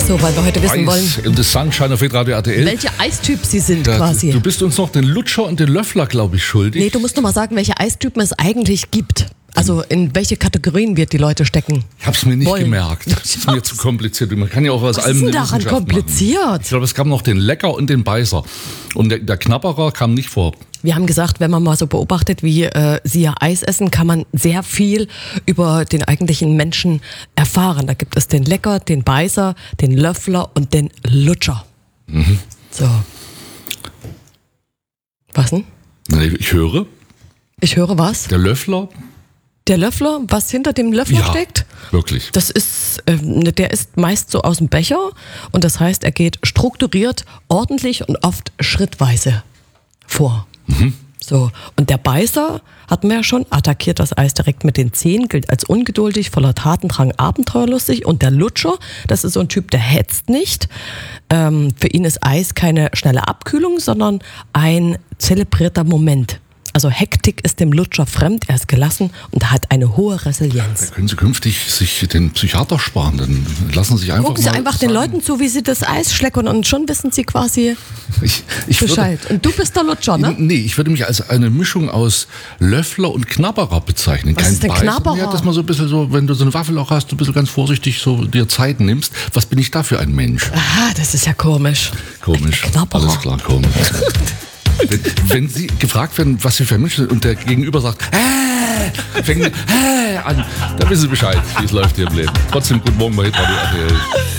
So, weil wir heute wissen wollen, Eis in the Sunshine auf Radio RTL. welche Eistyp Sie sind quasi. Du bist uns noch den Lutscher und den Löffler, glaube ich, schuldig. Nee, du musst noch mal sagen, welche Eistypen es eigentlich gibt. Also in welche Kategorien wir die Leute stecken. Ich habe es mir nicht wollen. gemerkt. Das ist mir zu kompliziert. Man kann ja auch aus Was allem ist denn eine daran Wissenschaft kompliziert? machen. Ich glaube, es gab noch den Lecker und den Beißer. Und der Knabberer kam nicht vor. Wir haben gesagt, wenn man mal so beobachtet, wie Sie ja Eis essen, kann man sehr viel über den eigentlichen Menschen erfahren. Da gibt es den Lecker, den Beißer, den Löffler und den Lutscher. Mhm. So. Was denn? Nee, ich höre, Ich höre was? der Löffler, Der Löffler, was hinter dem Löffler steckt? wirklich. Das ist, der ist meist so aus dem Becher und das heißt, er geht strukturiert, ordentlich und oft schrittweise vor. So. Und der Beißer, hatten wir ja schon, attackiert das Eis direkt mit den Zähnen, gilt als ungeduldig, voller Tatendrang, abenteuerlustig. Und der Lutscher, das ist so ein Typ, der hetzt nicht. Für ihn ist Eis keine schnelle Abkühlung, sondern ein zelebrierter Moment. Also Hektik ist dem Lutscher fremd, er ist gelassen und hat eine hohe Resilienz. Da können Sie künftig sich den Psychiater sparen. Dann lassen Sie sich einfach Gucken Sie mal einfach den sagen. Leuten zu, wie sie das Eis schleckern und schon wissen sie quasi Ich Bescheid. Und du bist der Lutscher, ne? Nee, ich würde mich als eine Mischung aus Löffler und Knabberer bezeichnen. Was ist denn Beißer. Knabberer? Ja, dass man so ein bisschen so, wenn du so eine Waffel auch hast, du ein bisschen ganz vorsichtig so dir Zeit nimmst. Was bin ich da für ein Mensch? Aha, das ist ja komisch. Komisch. Knabberer. Alles klar, komisch. Wenn Sie gefragt werden, was Sie für ein Mensch sind und der Gegenüber sagt, fängt mit an, dann wissen Sie Bescheid, wie es läuft hier im Leben. Trotzdem, guten Morgen bei Radio RTL.